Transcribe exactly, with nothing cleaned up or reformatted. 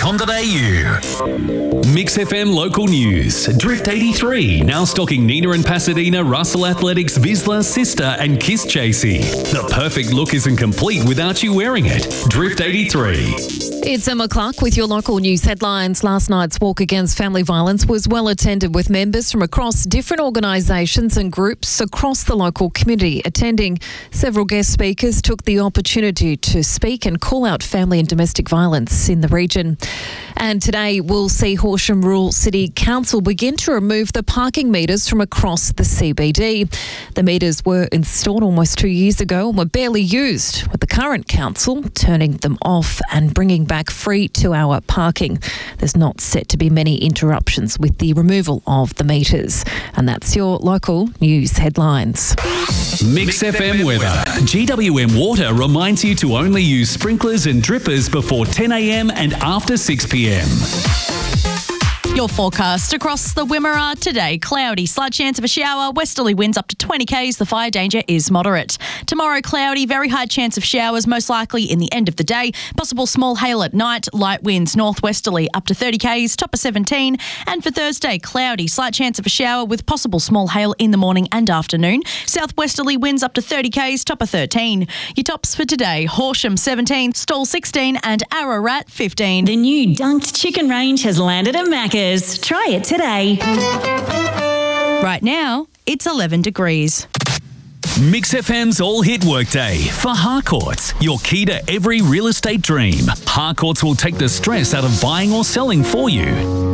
com dot a u. Mix F M local news. Drift eighty-three now stocking Nina and Pasadena, Russell Athletics, Vizsla, Sister and Kiss Chasey. The perfect look isn't complete without you wearing it. Drift eighty-three. It's Emma Clark with your local news headlines. Last night's walk against family violence was well attended with members from across different organisations and groups across the local community attending. Several guest speakers took the opportunity to speak and call out family and domestic violence in the region. And today we'll see Horsham Rural City Council begin to remove the parking meters from across the C B D. The meters were installed almost two years ago and were barely used, with the current council turning them off and bringing back free two-hour parking. There's not set to be many interruptions with the removal of the meters. And that's your local news headlines. Mix F M weather. G W M Water reminds you to only use sprinklers and drippers before ten a m and after six p m. Your forecast across the Wimmera today. Cloudy, slight chance of a shower, westerly winds up to twenty k's. The fire danger is moderate. Tomorrow, cloudy, very high chance of showers, most likely in the end of the day. Possible small hail at night, light winds northwesterly up to thirty k's, top of seventeen. And for Thursday, cloudy, slight chance of a shower with possible small hail in the morning and afternoon. Southwesterly winds up to thirty k's, top of thirteen. Your tops for today, Horsham seventeen, Stawell sixteen and Ararat fifteen. The new Dunked Chicken range has landed at Macca's. Try it today. Right now, it's eleven degrees. Mix F M's All Hit Workday for Harcourts, your key to every real estate dream. Harcourts will take the stress out of buying or selling for you.